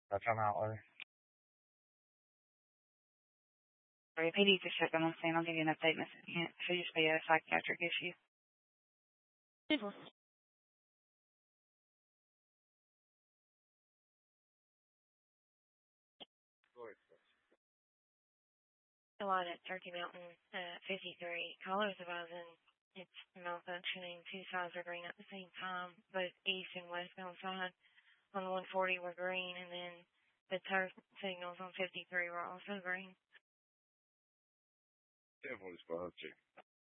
That's an outlier. Sorry, PD just check on the scene. I'll give you an update in a second. It should just be a psychiatric issue. A lot at Turkey Mountain, 53. Caller's advising it's malfunctioning. Two sides are green at the same time. Both east and westbound side on the 140 were green, and then the turn signals on 53 were also green. 1045, check.